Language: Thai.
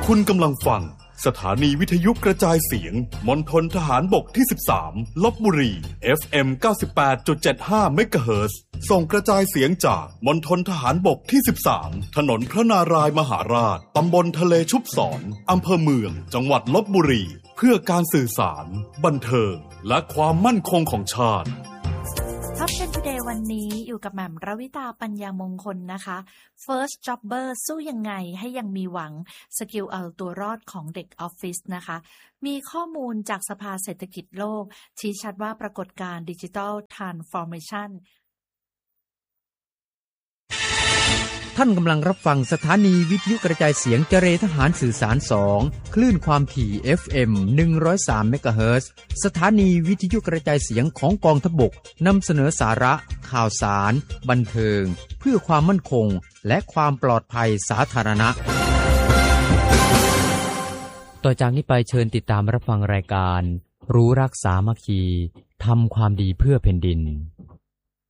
คุณกำลังฟังสถานีวิทยุกระจายเสียงมณฑลทหารบกที่13ลพบุรี FM 98.75 เมกะเฮิรตซ์ส่งกระจายเสียงจากมณฑลทหารบกที่13ถนนพระนารายมหาราชตำบลทะเลชุบศรอำเภอเมืองจังหวัดลพบุรีเพื่อการสื่อสารบันเทิงและความมั่นคงของชาติท็อป10 Today วันนี้อยู่กับแหม่มรวิตาปัญญามงคลนะคะ First Jobber สู้ยังไงให้ยังมีหวังสกิลเอาตัวรอดของเด็กออฟฟิศนะคะมีข้อมูลจากสภาเศรษฐกิจโลกชี้ชัดว่าปรากฏการณ์ดิจิทัลทรานส์ฟอร์เมชันท่านกำลังรับฟังสถานีวิทยุกระจายเสียงเจรทหารสื่อสาร2คลื่นความถี่ FM 103 เมกะเฮิรตซ์สถานีวิทยุกระจายเสียงของกองทัพบกนำเสนอสาระข่าวสารบันเทิงเพื่อความมั่นคงและความปลอดภัยสาธารณะต่อจากนี้ไปเชิญติดตามรับฟังรายการรู้รักสามัคคีทำความดีเพื่อแผ่นดิน